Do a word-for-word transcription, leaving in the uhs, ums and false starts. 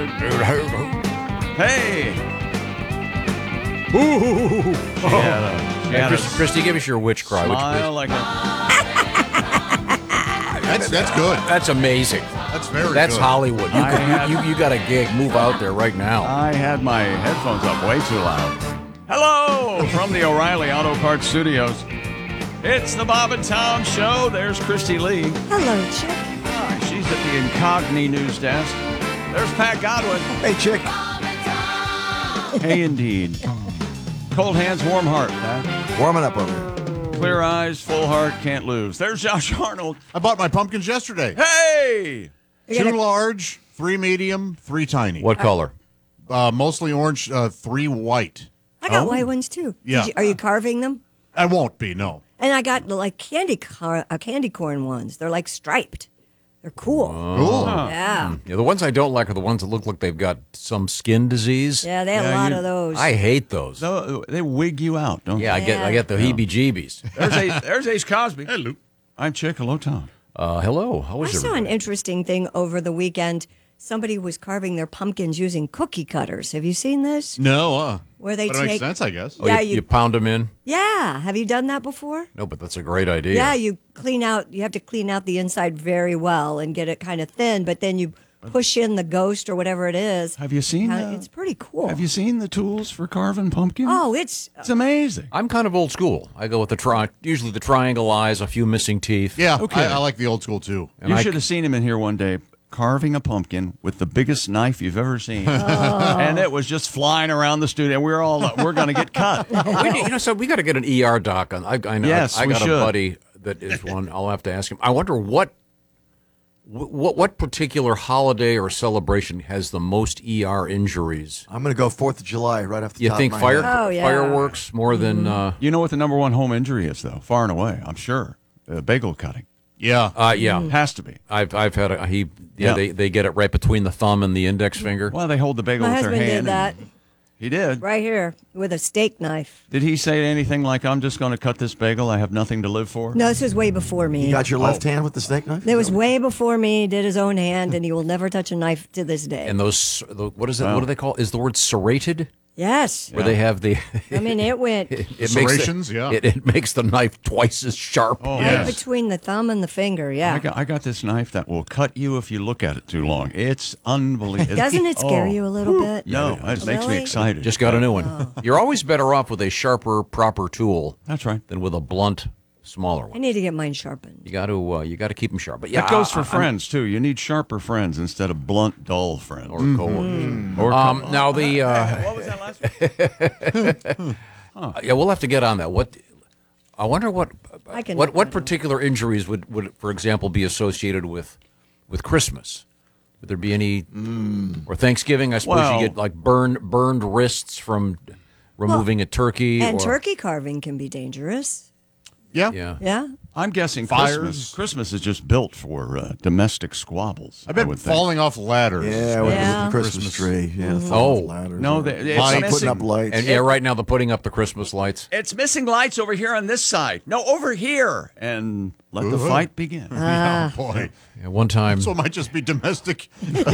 Hey. Ooh. Yeah, Yeah, Chris, Christy, give us your witch cry. Would you please? Smile like a... That's that's good. That's amazing. That's very That's good. Hollywood. You, I could- had- you, you, you got a gig. Move out there right now. I had my headphones up way too loud. Hello from the O'Reilly Auto Parts Studios. It's the Bob and Tom Show. There's Christy Lee. Hello, Chick. Hi, she's at the Incogni news desk. There's Pat Godwin. Hey, chick. Hey, indeed. Cold hands, warm heart, Pat. Warming up over here. Clear eyes, full heart, can't lose. There's Josh Arnold. I bought my pumpkins yesterday. Hey! Two large, three medium, three tiny. What color? Uh, mostly orange, uh, three white. I got Oh. white ones too. Did Yeah. you- are you carving them? I won't be, no. And I got like candy car- uh, candy corn ones. They're like striped. They're cool. Cool. Yeah. Yeah, the ones I don't like are the ones that look like they've got some skin disease. Yeah, they have Yeah, a lot you- of those. I hate those. So, they wig you out, don't Yeah, I get I get the heebie-jeebies. they? There's, Ace, there's Ace Cosby. Hello. I'm Chick. Hello, Tom. Uh, hello. How I is saw an everybody? interesting thing over the weekend. Somebody was carving their pumpkins using cookie cutters. Have you seen this? No, uh. Where they but it take makes sense, I guess. Oh, yeah, you, you- you pound them in? Yeah. Have you done that before? No, but that's a great idea. Yeah, you clean out. You have to clean out the inside very well and get it kind of thin. But then you push in the ghost or whatever it is. Have you seen Kinda- uh, It's pretty cool. Have you seen the tools for carving pumpkins? Oh, it's It's amazing. I'm kind of old school. I go with the tri- usually the triangle eyes, a few missing teeth. Yeah, Okay. I, I like the old school, too. And you I should c- have seen him in here one day carving a pumpkin with the biggest knife you've ever seen, and it was just flying around the studio. We're all we're going to get cut. We need- you know, so we got to get an E R doc on. I, I know. Yes, I, I we got should. a buddy that is one. I'll have to ask him. I wonder what, what, what particular holiday or celebration has the most E R injuries? I'm going to go fourth of July right off the You top think of my fire, head. Oh, yeah. fireworks more than? Uh, You know what the number one home injury is, though, far and away. I'm sure uh, bagel cutting Yeah. uh, yeah, has to be. I've I've had a he. Yeah, Yeah. they they get it right between the thumb and the index finger. Well, they hold the bagel my with their husband hand. did that and- He did. right here with a steak knife. Did he say anything like, "I'm just going to cut this bagel. I have nothing to live for"? No, this was way before me. You got your Oh. left hand with the steak knife? It was way before me. He did his own hand, and he will never touch a knife to this day. And those, the- what is it? Wow. What do they call? Is the word serrated? yes. Where they have the. I mean, it went It makes Serrations, the, yeah. It, it makes the knife twice as sharp. Oh, right Yes. between the thumb and the finger. Yeah. I got, I got this knife that will cut you if you look at it too long. It's unbelievable. Doesn't it scare Oh. you a little bit? No, it makes me Really? excited. Just got a new one. Oh. You're always better off with a sharper, proper tool That's right. than with a blunt, smaller I one. need to get mine sharpened. You got to uh, you got to keep them sharp. But yeah, That goes I- for I- friends too. You need sharper friends instead of blunt, dull friends. or coworkers. Or Um, now the uh, what was that last one? yeah, we'll have to get on that. What I wonder what I can what look what that up. particular injuries would, would for example be associated with with Christmas? Would there be any or Thanksgiving? I suppose Well- you get like burned burned wrists from removing a turkey And or, turkey carving can be dangerous. Yeah. Yeah. Yeah. I'm guessing Fires. Christmas. Christmas is just built for uh, domestic squabbles. I bet would think. falling off ladders. Yeah, with Yeah. the Christmas tree. Yeah, the Oh. ladders. No, or they- it's lights, missing- putting up lights. And yeah, right now they're putting up the Christmas lights. It's missing lights over here on this side. No, over here. And let the Ooh. fight begin. Oh, boy. Yeah, one time, So it might just be domestic